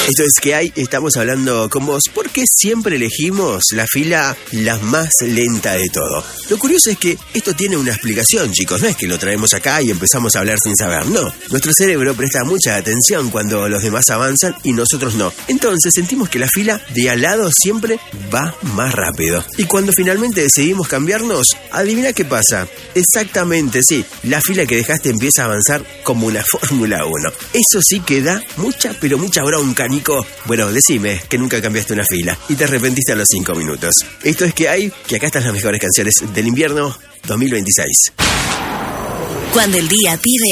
Esto es que hay, estamos hablando con vos. ¿Por qué siempre elegimos la fila la más lenta de todo? Lo curioso es que esto tiene una explicación, chicos. No es que lo traemos acá y empezamos a hablar sin saber, no. Nuestro cerebro presta mucha atención cuando los demás avanzan y nosotros no. Entonces sentimos que la fila de al lado siempre va más rápido. Y cuando finalmente decidimos cambiarnos, adivina qué pasa. Exactamente, sí. La fila que dejaste empieza a avanzar como una Fórmula 1. Eso sí que da mucha, pero mucha bronca, Nico. Bueno, decime que nunca cambiaste una fila y te arrepentiste a los 5 minutos. Esto es que hay, que acá están las mejores canciones del invierno 2026. Cuando el día pide